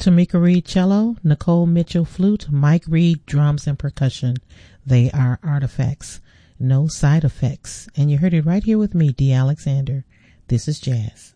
Tamika Reed cello, Nicole Mitchell flute, Mike Reed drums and percussion. They are artifacts, no side effects. And you heard it right here with me, D. Alexander. This is jazz.